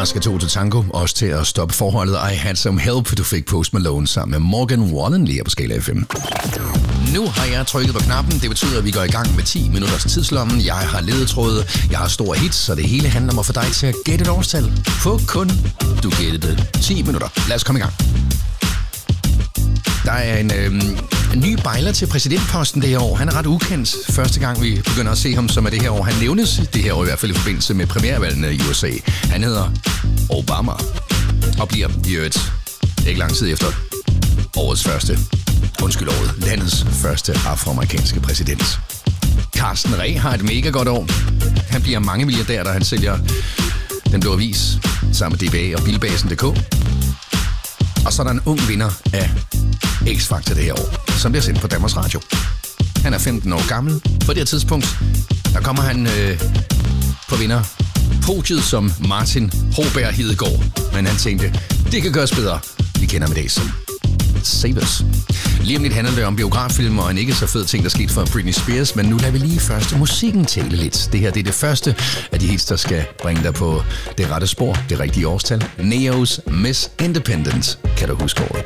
skal to til tango, også til at stoppe forholdet. I Had Some Help, du fik Post Malone sammen med Morgan Wallen lige på Skala FM. Nu har jeg trykket på knappen. Det betyder, at vi går i gang med 10 minutters tidslommen. Jeg har ledetråde, jeg har store hits, så det hele handler om at få dig til at gætte et årstal. På kun, du gættede 10 minutter. Lad os komme i gang. Der er en ny bejler til præsidentposten det her år. Han er ret ukendt. Første gang vi begynder at se ham, som er det her år. Han nævnes det her år i hvert fald i forbindelse med premiervalgene i USA. Han hedder Obama og bliver i øvrigt ikke lang tid efter landets første afroamerikanske præsident. Carsten Reh har et mega godt år. Han bliver mange milliardær, da han sælger Den Blå Avis sammen med DBA og Bilbasen.dk. Og så er der en ung vinder af X-Factor det her år, som bliver sendt på Danmarks Radio. Han er 15 år gammel. På det her tidspunkt, der kommer han på vinderpodiet som Martin Hoberg Hedegaard. Men han tænkte, det kan gøres bedre. Vi kender ham i dag som Save Us. Lige om lidt handler det om biograffilm og en ikke så fed ting, der skete for Britney Spears, men nu lader vi lige først musikken tale lidt. Det her det er det første af de hits, der skal bringe dig på det rette spor, det rigtige årstal. Neos Miss Independent, kan du huske året.